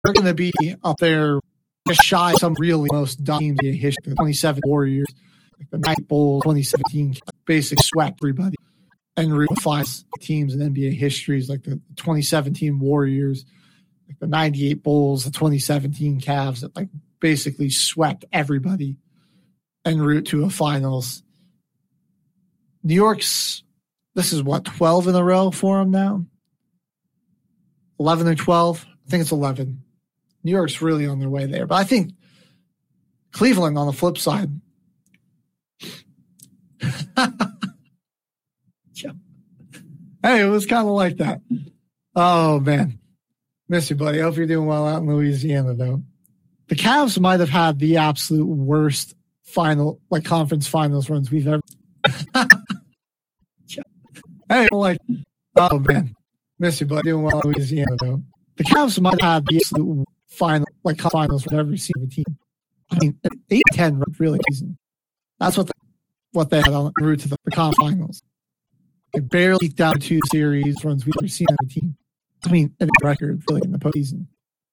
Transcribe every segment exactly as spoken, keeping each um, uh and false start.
they're going to be up there just shy of some really most dominant teams in history. The twenty-seven Warriors, like the Night Bulls, twenty seventeen, basically swept everybody. And really five teams in N B A histories, like the twenty seventeen Warriors, like the ninety-eight Bulls, the twenty seventeen Cavs, that like basically swept everybody en route to a finals. New York's, this is what, twelve in a row for them now? eleven or twelve? I think it's eleven. New York's really on their way there. But I think Cleveland, on the flip side, hey, it was kind of like that. Oh, man. Miss you, buddy. I hope you're doing well out in Louisiana, though. The Cavs might have had the absolute worst final, like conference finals runs we've ever. Hey, like, oh, man. Miss you, buddy. Doing well in Louisiana, though. The Cavs might have had the absolute final, like finals we've ever seen of a team. I mean, eight ten really season. That's what, the, what they had on route to the, the conference finals. They barely eked out two series runs we've ever seen on a team. I mean, a record really in the postseason.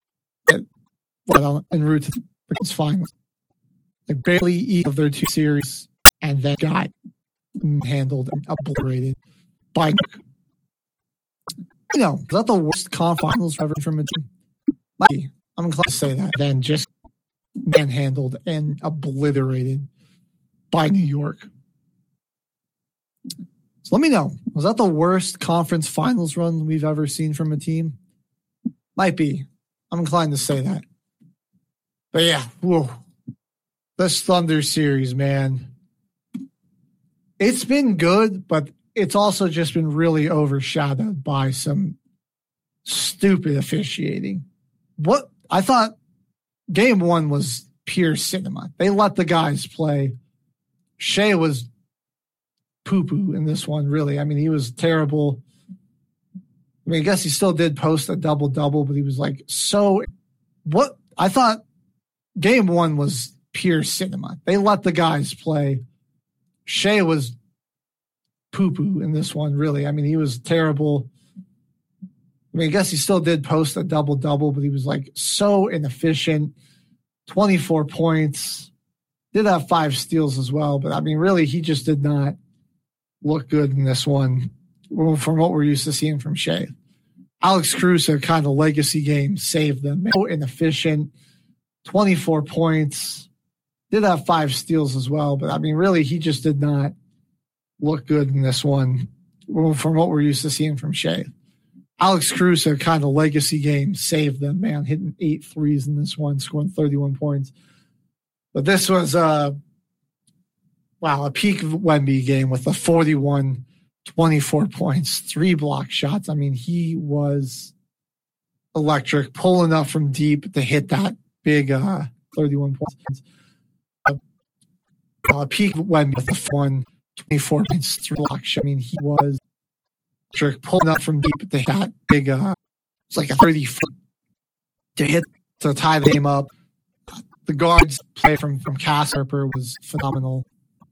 Well, en route to the finals. They barely eked of their two series and then got handled and obliterated by. You know, is that the worst conference finals ever from a team? Might be. I'm inclined to say that. Then just manhandled and obliterated by New York. So let me know. Was that the worst conference finals run we've ever seen from a team? Might be. I'm inclined to say that. But yeah, whoa. This Thunder series, man. It's been good, but it's also just been really overshadowed by some stupid officiating. What I thought game one was pure cinema. They let the guys play. Shea was poo-poo in this one, really. I mean, he was terrible. I mean, I guess he still did post a double-double, but he was like so what I thought game one was pure cinema. They let the guys play. Shea was poo-poo in this one, really. I mean, he was terrible. I mean, I guess he still did post a double-double, but he was like so inefficient. twenty-four points. Did have five steals as well, but I mean, really, he just did not look good in this one from what we're used to seeing from Shea. Alex Caruso, kind of legacy game, saved them. So inefficient. twenty-four points. Did have five steals as well, but I mean, really, he just did not look good in this one from what we're used to seeing from Shea. Alex Caruso, kind of legacy game, saved them, man, hitting eight threes in this one, scoring thirty-one points. But this was, uh, wow, a peak Wemby game with a forty-one, twenty-four points, three block shots. I mean, he was electric, pulling up from deep to hit that big uh, thirty-one points. Uh, uh, peak Wemby with a one, twenty-four points, three block shots. I mean, he was electric, pulling up from deep to hit that big, uh, it's like a thirty foot to hit to tie the game up. The guards play from, from Cass Harper was phenomenal.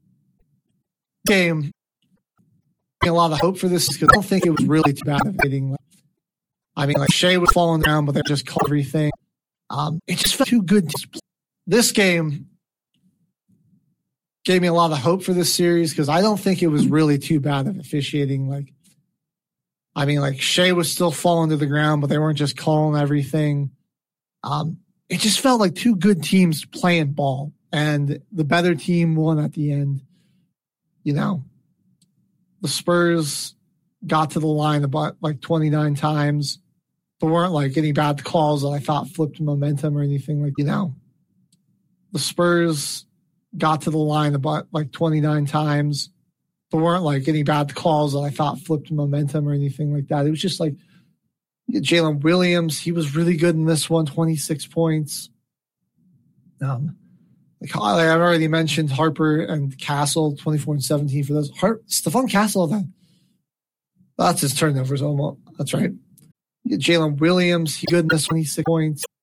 Game. A lot of hope for this because I don't think it was really too bad of hitting. I mean, like Shea was falling down, but they just called everything. Um, it just felt too good. This game gave me a lot of hope for this series because I don't think it was really too bad of officiating. Like, I mean, like Shea was still falling to the ground, but they weren't just calling everything. Um, it just felt like two good teams playing ball, and the better team won at the end. You know, the Spurs got to the line about like twenty-nine times. There weren't like any bad calls that I thought flipped momentum or anything like, you know, the Spurs got to the line about like twenty-nine times. There weren't like any bad calls that I thought flipped momentum or anything like that. It was just like Jalen Williams. He was really good in this one, twenty-six points. Um, Like, like I've already mentioned, Harper and Castle, twenty-four and seventeen for those. Har- Stephon Castle, then. That's his turnovers almost. That's right. Jalen Williams, he good in this, twenty-six points.